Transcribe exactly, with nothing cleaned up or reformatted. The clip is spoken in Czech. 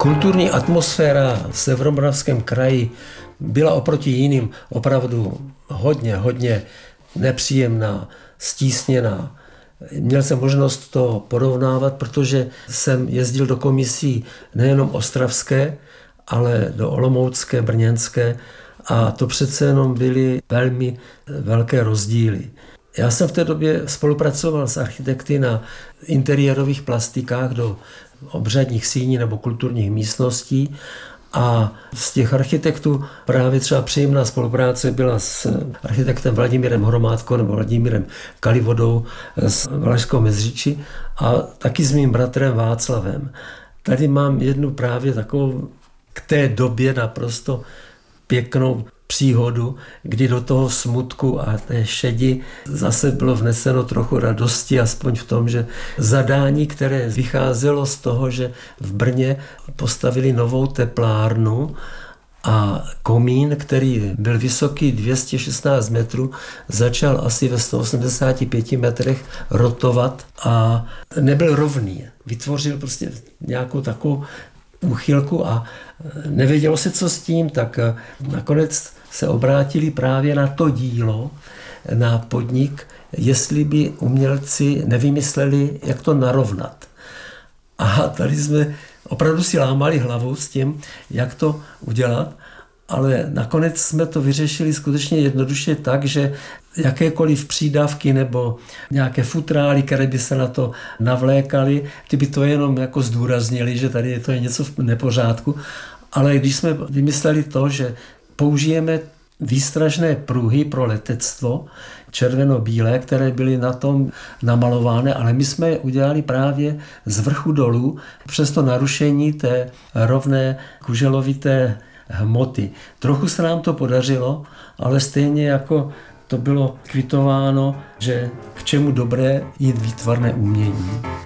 Kulturní atmosféra v Severomoravském kraji byla oproti jiným opravdu hodně, hodně nepříjemná, stísněná. Měl jsem možnost to porovnávat, protože jsem jezdil do komisí nejenom ostravské, ale do olomoucké, brněnské a to přece jenom byly velmi velké rozdíly. Já jsem v té době spolupracoval s architekty na interiérových plastikách do obřadních síní nebo kulturních místností a z těch architektů právě třeba příjemná spolupráce byla s architektem Vladimírem Hromádkou nebo Vladimírem Kalivodou z Valašského Meziříčí a taky s mým bratrem Václavem. Tady mám jednu právě takovou k té době naprosto pěknou příhodu, kdy do toho smutku a té šedi zase bylo vneseno trochu radosti, aspoň v tom, že zadání, které vycházelo z toho, že v Brně postavili novou teplárnu a komín, který byl vysoký dvě stě šestnáct metrů, začal asi ve sto osmdesáti pěti metrech rotovat a nebyl rovný. Vytvořil prostě nějakou takovou úchylku a nevědělo se, co s tím, tak nakonec se obrátili právě na to dílo, na podnik, jestli by umělci nevymysleli, jak to narovnat. A tady jsme opravdu si lámali hlavu s tím, jak to udělat, ale nakonec jsme to vyřešili skutečně jednoduše tak, že jakékoliv přídavky nebo nějaké futrály, které by se na to navlékaly, ty by to jenom jako zdůraznili, že tady to je něco v nepořádku. Ale když jsme vymysleli to, že použijeme výstražné pruhy pro letectvo, červeno-bílé, které byly na tom namalovány, ale my jsme je udělali právě z vrchu dolů přes to narušení té rovné kuželovité hmoty. Trochu se nám to podařilo, ale stejně jako to bylo kvitováno, že k čemu dobré jít výtvarné umění.